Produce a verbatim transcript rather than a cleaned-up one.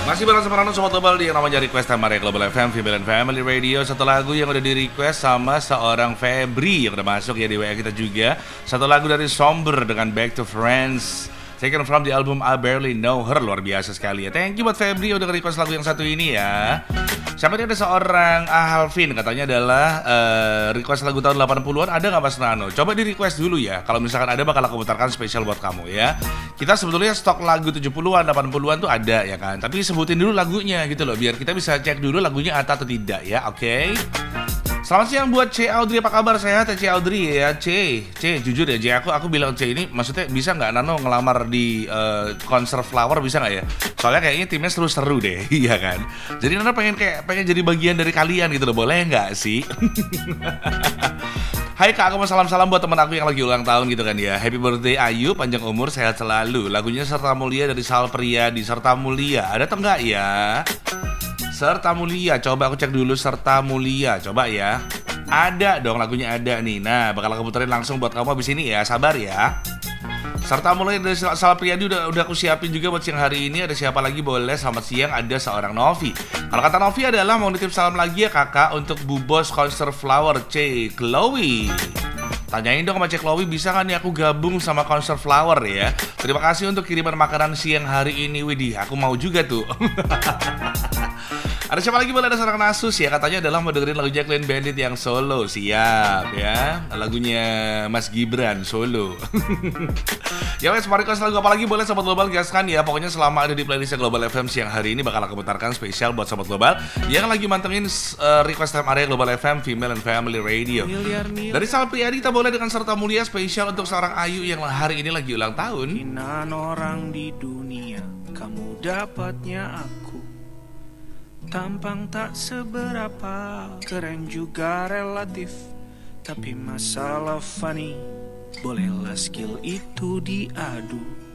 Masih bareng sama Rano Sobat Global di yang namanya Request Tamara Global F M, Female and Family Radio. Satu lagu yang udah di request sama seorang Febri yang udah masuk ya di W A kita juga. Satu lagu dari Somber dengan Back to Friends, taken from the album I Barely Know Her. Luar biasa sekali ya. Thank you buat Febri udah request lagu yang satu ini ya. Siapa ini ada seorang Alvin katanya adalah uh, request lagu tahun delapan puluhan. Ada gak Mas Rano? Coba di request dulu ya. Kalau misalkan ada bakal aku putarkan spesial buat kamu ya. Kita sebetulnya stok lagu tujuh puluhan, delapan puluhan tuh ada ya kan. Tapi sebutin dulu lagunya gitu loh, biar kita bisa cek dulu lagunya ada atau tidak ya. Oke okay? Selamat siang buat C. Audrey, apa kabar? Sehat ya C. Audrey ya. C, C jujur ya C, aku aku bilang C ini maksudnya bisa nggak Nano ngelamar di uh, konser Flower, bisa nggak ya? Soalnya kayaknya timnya seru-seru deh, iya kan? Jadi Nano pengen kayak pengen jadi bagian dari kalian gitu loh, boleh nggak sih? Hai Kak, aku mau salam-salam buat teman aku yang lagi ulang tahun gitu kan ya. Happy birthday Ayu, panjang umur, sehat selalu. Lagunya Serta Mulia dari Sal Priadi. Serta Mulia, ada atau enggak ya? Serta Mulia, coba aku cek dulu Serta Mulia, coba ya. Ada dong, lagunya ada nih. Nah, bakal aku puterin langsung buat kamu abis ini ya, sabar ya. Serta Mulia dari Sal Priadi udah, udah aku siapin juga buat siang hari ini. Ada siapa lagi boleh? Selamat siang, ada seorang Novi. Kalau kata Novi adalah mau nitip salam lagi ya kakak untuk Bu Bos Konser Flower C. Chloe. Tanyain dong sama Cek Chloe, bisa kan nih aku gabung sama konser Flower ya. Terima kasih untuk kiriman makanan siang hari ini. Widih, aku mau juga tuh. Ada siapa lagi boleh? Ada seorang Nasus ya, katanya adalah mau dengerin lagunya Clean Bandit yang solo. Siap ya, lagunya Mas Gibran solo. Ya wes, mari request lagu apa lagi boleh Sobat Global gaskan ya. Pokoknya selama ada di playlistnya Global F M siang hari ini bakal aku putarkan spesial buat Sobat Global yang lagi mantengin uh, request time area Global F M Female and Family Radio. Dari Sal Priadi kita boleh dengan Serta Mulia spesial untuk seorang Ayu yang hari ini lagi ulang tahun. Kinan orang di dunia, kamu dapatnya aku. Tampang tak seberapa, keren juga relatif. Tapi masalah funny, bolehlah skill itu diadu.